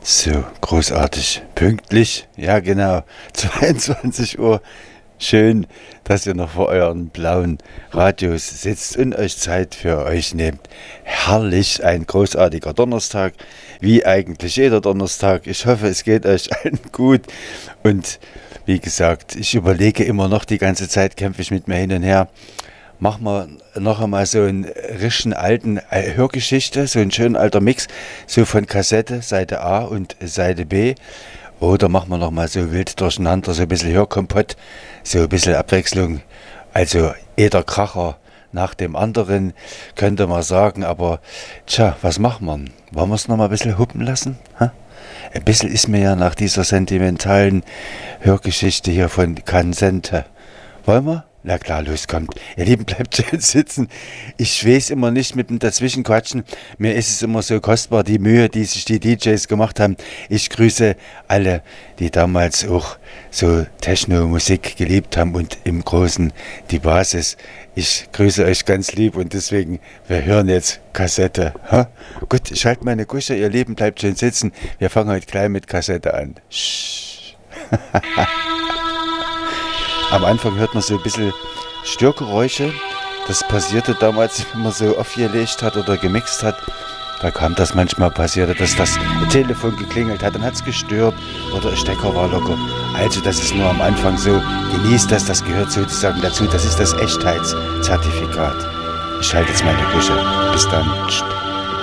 So, großartig. Pünktlich, ja genau, 22 Uhr. Schön, dass ihr noch vor euren blauen Radios sitzt und euch Zeit für euch nehmt. Herrlich, ein großartiger Donnerstag, wie eigentlich jeder Donnerstag. Ich hoffe, es geht euch allen gut. Und wie gesagt, ich überlege immer noch die ganze Zeit, kämpfe ich mit mir hin und her. Machen wir noch einmal so einen richtigen alten Hörgeschichte, so einen schönen alter Mix, so von Kassette, Seite A und Seite B. Oder machen wir noch mal so wild durcheinander, so ein bisschen Hörkompott, so ein bisschen Abwechslung. Also jeder Kracher nach dem anderen, könnte man sagen. Aber tja, was machen wir? Wollen wir es noch mal ein bisschen hupen lassen? Ha? Ein bisschen ist mir ja nach dieser sentimentalen Hörgeschichte hier von Kansente. Wollen wir? Na klar, los, kommt. Ihr Lieben, bleibt schön sitzen. Ich weiß immer nicht mit dem Dazwischenquatschen. Mir ist es immer so kostbar, die Mühe, die sich die DJs gemacht haben. Ich grüße alle, die damals auch so Techno-Musik geliebt haben und im Großen die Basis. Ich grüße euch ganz lieb und deswegen, wir hören jetzt Kassette. Ha? Gut, ich halte meine Kusche, ihr Lieben, bleibt schön sitzen. Wir fangen heute gleich mit Kassette an. Am Anfang hört man so ein bisschen Störgeräusche. Das passierte damals, wenn man so aufgelegt hat oder gemixt hat. Da kam das manchmal passierte, dass das Telefon geklingelt hat, dann hat es gestört oder der Stecker war locker. Also das ist nur am Anfang so. Genießt das gehört sozusagen dazu. Das ist das Echtheitszertifikat. Ich schalte jetzt meine Küche. Bis dann.